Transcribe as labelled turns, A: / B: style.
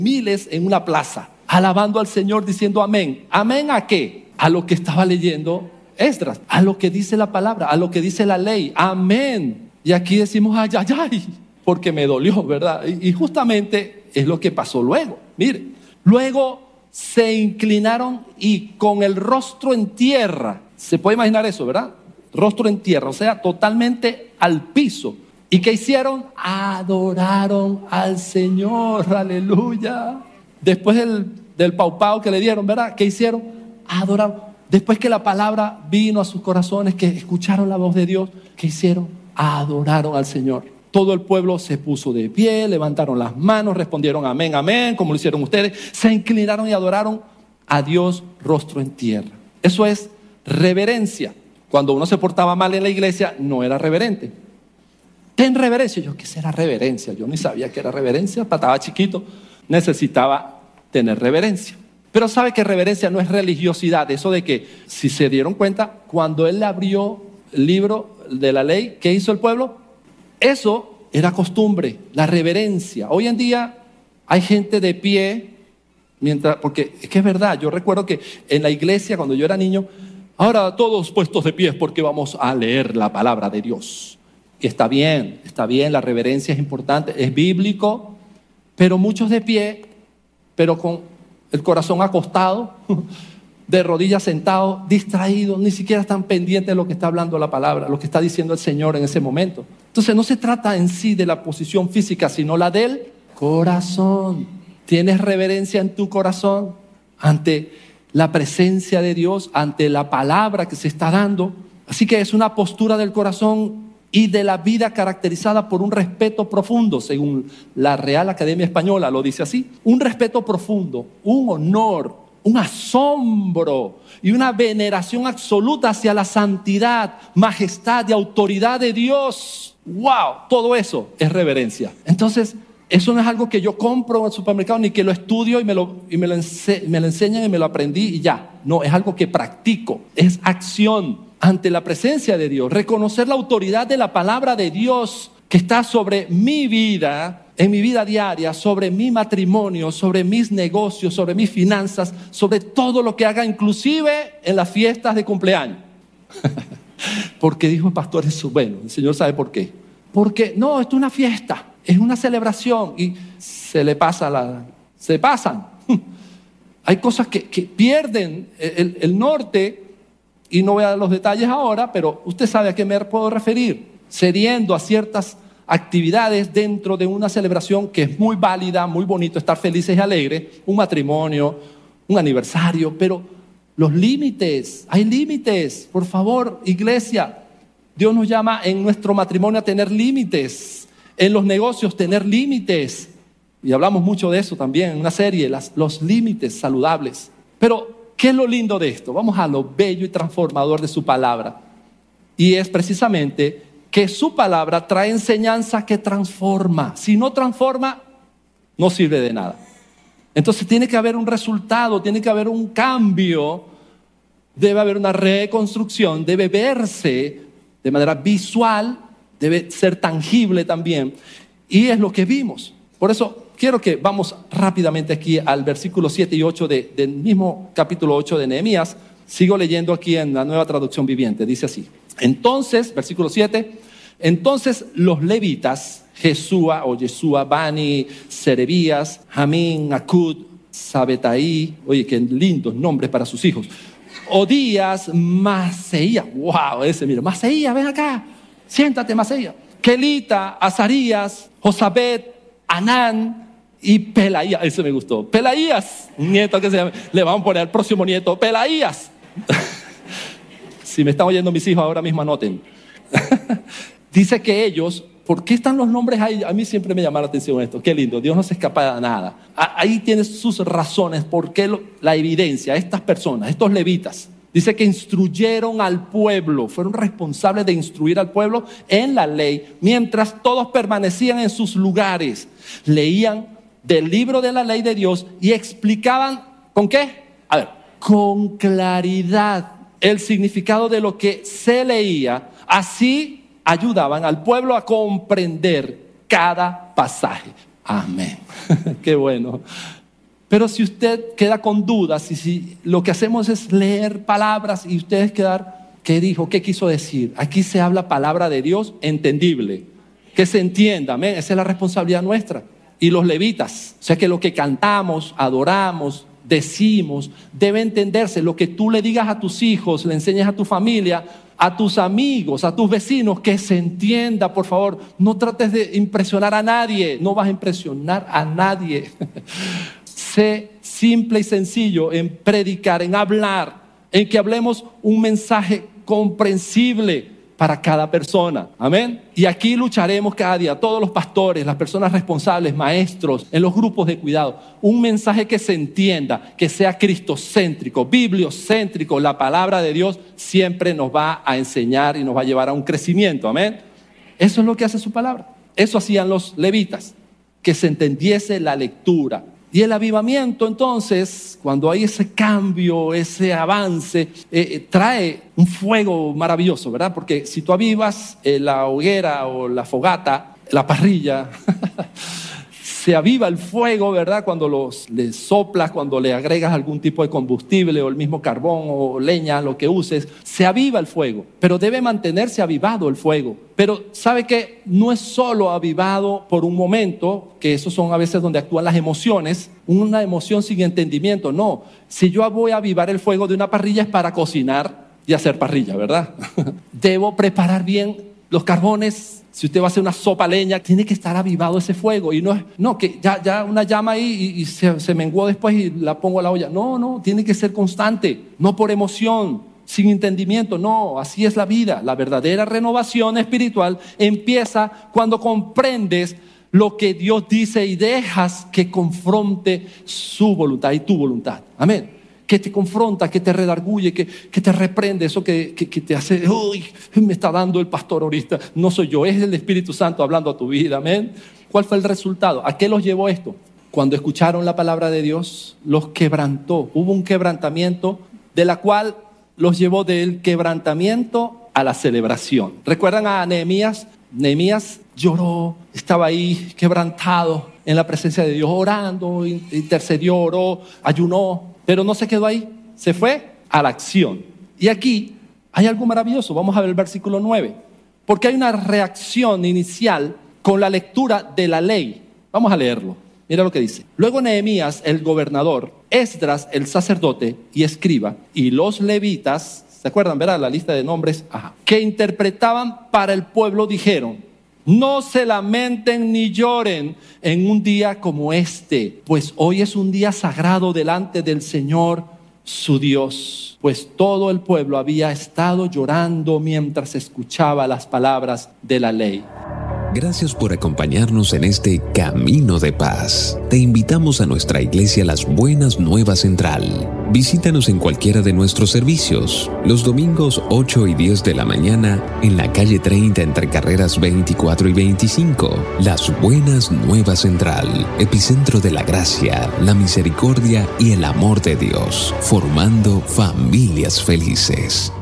A: miles en una plaza, alabando al Señor, diciendo amén. ¿Amén a qué? A lo que estaba leyendo Esdras, a lo que dice la palabra, a lo que dice la ley. Amén. Y aquí decimos ay, ay, ay, porque me dolió, ¿verdad? Y justamente es lo que pasó luego. Mire, luego se inclinaron y con el rostro en tierra, se puede imaginar eso, ¿verdad? Rostro en tierra, o sea, totalmente al piso. ¿Y qué hicieron? Adoraron al Señor, aleluya. Después del paupau que le dieron, ¿verdad? ¿Qué hicieron? Adoraron. Después que la palabra vino a sus corazones, que escucharon la voz de Dios, ¿qué hicieron? Adoraron al Señor. Todo el pueblo se puso de pie, levantaron las manos, respondieron amén, amén, como lo hicieron ustedes. Se inclinaron y adoraron a Dios rostro en tierra. Eso es reverencia. Cuando uno se portaba mal en la iglesia, no era reverente. Ten reverencia. Yo, ¿qué será reverencia? Yo ni sabía que era reverencia, estaba chiquito, necesitaba tener reverencia. Pero sabe que reverencia no es religiosidad. Eso de que, si se dieron cuenta, cuando él abrió el libro de la ley, ¿qué hizo el pueblo? Eso era costumbre, la reverencia. Hoy en día hay gente de pie, porque es que es verdad, yo recuerdo que en la iglesia cuando yo era niño, ahora todos puestos de pie porque vamos a leer la palabra de Dios. Y está bien, la reverencia es importante, es bíblico, pero muchos de pie, pero con el corazón acostado, de rodillas sentados, distraídos, ni siquiera están pendientes de lo que está hablando la palabra, lo que está diciendo el Señor en ese momento. Entonces no se trata en sí de la posición física, sino la del corazón. ¿Tienes reverencia en tu corazón ante la presencia de Dios, ante la palabra que se está dando? Así que es una postura del corazón y de la vida caracterizada por un respeto profundo, según la Real Academia Española lo dice así. Un respeto profundo, un honor, un asombro y una veneración absoluta hacia la santidad, majestad y autoridad de Dios. ¡Wow! Todo eso es reverencia. Entonces, eso no es algo que yo compro en el supermercado, ni que lo estudio y me lo enseñan y me lo aprendí y ya. No, es algo que practico, es acción ante la presencia de Dios. Reconocer la autoridad de la palabra de Dios que está sobre mi vida, en mi vida diaria, sobre mi matrimonio, sobre mis negocios, sobre mis finanzas, sobre todo lo que haga, inclusive en las fiestas de cumpleaños. Porque dijo el pastor Jesús, bueno, el Señor sabe por qué. Porque no, esto es una fiesta, es una celebración y se pasan. Hay cosas que pierden el norte y no voy a dar los detalles ahora, pero usted sabe a qué me puedo referir. Cediendo a ciertas actividades dentro de una celebración que es muy válida, muy bonito, estar felices y alegres, un matrimonio, un aniversario, pero los límites, hay límites, por favor, iglesia. Dios nos llama en nuestro matrimonio a tener límites, en los negocios tener límites, y hablamos mucho de eso también en una serie, los límites saludables. Pero ¿qué es lo lindo de esto? Vamos a lo bello y transformador de su palabra, y es precisamente que su palabra trae enseñanza que transforma. Si no transforma, no sirve de nada. Entonces tiene que haber un resultado, tiene que haber un cambio, debe haber una reconstrucción, debe verse de manera visual, debe ser tangible también, y es lo que vimos. Por eso quiero que vamos rápidamente aquí al versículo 7 y 8 del mismo capítulo 8 de Nehemías. Sigo leyendo aquí en la Nueva Traducción Viviente, dice así. Entonces, versículo 7, entonces los levitas, Jesúa, Bani, Serebías, Jamín, Acud, Sabetaí, oye, qué lindos nombres para sus hijos, Odías, Maseía, wow, mira, Maseía, ven acá, siéntate, Maseía, Kelita, Azarías, Josabet, Anán y Pelaías, ese me gustó, Pelaías, un nieto que se llama, le vamos a poner al próximo nieto, Pelaías. Si me están oyendo mis hijos ahora mismo, anoten. Dice que ellos, ¿por qué están los nombres ahí? A mí siempre me llama la atención esto. Qué lindo, Dios no se escapa de nada. Ahí tiene sus razones, por qué la evidencia. Estas personas, estos levitas, dice que instruyeron al pueblo, fueron responsables de instruir al pueblo en la ley, mientras todos permanecían en sus lugares. Leían del libro de la ley de Dios y explicaban, ¿con qué? A ver, con claridad el significado de lo que se leía. Así ayudaban al pueblo a comprender cada pasaje. Amén. Qué bueno. Pero si usted queda con dudas y si lo que hacemos es leer palabras y ustedes quedar, ¿qué dijo? ¿Qué quiso decir? Aquí se habla palabra de Dios entendible, que se entienda, amén. Esa es la responsabilidad nuestra. Y los levitas, o sea que lo que cantamos, adoramos, decimos, debe entenderse. Lo que tú le digas a tus hijos, le enseñes a tu familia, a tus amigos, a tus vecinos, que se entienda, por favor. No trates de impresionar a nadie, no vas a impresionar a nadie. Sé simple y sencillo en predicar, en hablar, en que hablemos un mensaje comprensible para cada persona, amén. Y aquí lucharemos cada día, todos los pastores, las personas responsables, maestros, en los grupos de cuidado, un mensaje que se entienda, que sea cristocéntrico, bibliocéntrico. La palabra de Dios siempre nos va a enseñar y nos va a llevar a un crecimiento, amén. Eso es lo que hace su palabra. Eso hacían los levitas, que se entendiese la lectura. Y el avivamiento, entonces, cuando hay ese cambio, ese avance, trae un fuego maravilloso, ¿verdad? Porque si tú avivas la hoguera o la fogata, la parrilla, se aviva el fuego, ¿verdad? Cuando le soplas, cuando le agregas algún tipo de combustible o el mismo carbón o leña, lo que uses, se aviva el fuego. Pero debe mantenerse avivado el fuego. Pero ¿sabe qué? No es solo avivado por un momento, que esos son a veces donde actúan las emociones, una emoción sin entendimiento. No, si yo voy a avivar el fuego de una parrilla es para cocinar y hacer parrilla, ¿verdad? Debo preparar bien los carbones. Si usted va a hacer una sopa a leña, tiene que estar avivado ese fuego. Y no que ya una llama ahí y se menguó después y la pongo a la olla. No, tiene que ser constante, no por emoción, sin entendimiento. No, así es la vida. La verdadera renovación espiritual empieza cuando comprendes lo que Dios dice y dejas que confronte su voluntad y tu voluntad. Amén. Que te confronta, que te redarguye, que te reprende, eso que te hace, uy, me está dando el pastor ahorita. No soy yo, es el Espíritu Santo hablando a tu vida, amén. ¿Cuál fue el resultado? ¿A qué los llevó esto? Cuando escucharon la palabra de Dios, los quebrantó. Hubo un quebrantamiento de la cual los llevó del quebrantamiento a la celebración. ¿Recuerdan a Nehemías? Nehemías lloró, estaba ahí quebrantado en la presencia de Dios, orando, intercedió, oró, ayunó. Pero no se quedó ahí, se fue a la acción. Y aquí hay algo maravilloso. Vamos a ver el versículo 9. Porque hay una reacción inicial con la lectura de la ley. Vamos a leerlo. Mira lo que dice. Luego Nehemías, el gobernador, Esdras, el sacerdote y escriba, y los levitas, ¿se acuerdan, verdad? La lista de nombres, que interpretaban para el pueblo, dijeron: no se lamenten ni lloren en un día como este, pues hoy es un día sagrado delante del Señor su Dios. Pues todo el pueblo había estado llorando mientras escuchaba las palabras de la ley.
B: Gracias por acompañarnos en este Camino de Paz. Te invitamos a nuestra iglesia Las Buenas Nuevas Central. Visítanos en cualquiera de nuestros servicios, los domingos 8 y 10 de la mañana, en la calle 30 entre carreras 24 y 25. Las Buenas Nuevas Central, epicentro de la gracia, la misericordia y el amor de Dios, formando familias felices.